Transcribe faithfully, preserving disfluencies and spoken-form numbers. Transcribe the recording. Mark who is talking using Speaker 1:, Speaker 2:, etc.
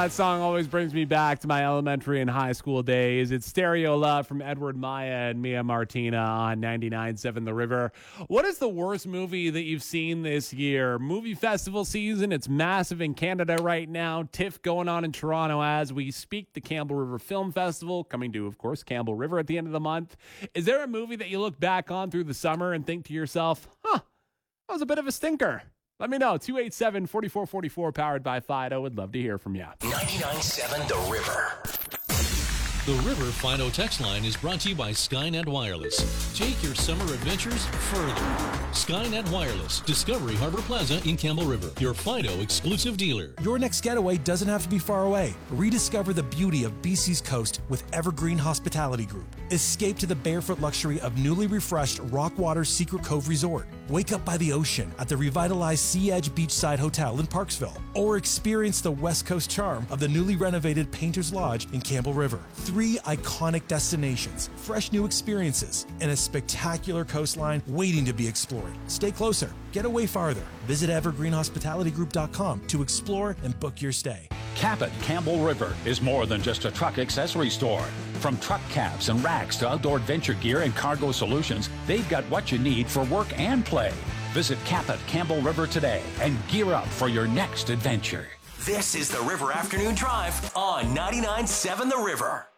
Speaker 1: that song always brings me back to my elementary and high school days. It's Stereo Love from Edward Maya and Mia Martina on ninety-nine point seven The River. What is the worst movie that you've seen this year? Movie festival season, it's massive in Canada right now. TIFF going on in Toronto as we speak. The Campbell River Film Festival coming to, of course, Campbell River at the end of the month. Is there a movie that you look back on through the summer and think to yourself, huh, that was a bit of a stinker? Let me know. two eight seven, four four four four, powered by Fido. Would love to hear from you.
Speaker 2: ninety-nine point seven The River.
Speaker 3: The River Fido text line is brought to you by Skynet Wireless. Take your summer adventures further. Skynet Wireless, Discovery Harbor Plaza in Campbell River, your Fido exclusive dealer.
Speaker 4: Your next getaway doesn't have to be far away. Rediscover the beauty of B C's coast with Evergreen Hospitality Group. Escape to the barefoot luxury of newly refreshed Rockwater Secret Cove Resort. Wake up by the ocean at the revitalized Sea Edge Beachside Hotel in Parksville. Or experience the West Coast charm of the newly renovated Painter's Lodge in Campbell River. Three iconic destinations, fresh new experiences, and a spectacular coastline waiting to be explored. Stay closer. Get away farther. Visit evergreen hospitality group dot com to explore and book your stay.
Speaker 5: Cabot Campbell River is more than just a truck accessory store. From truck cabs and racks to outdoor adventure gear and cargo solutions, they've got what you need for work and play. Visit Cabot Campbell River today and gear up for your next adventure.
Speaker 2: This is the River Afternoon Drive on ninety-nine point seven The River.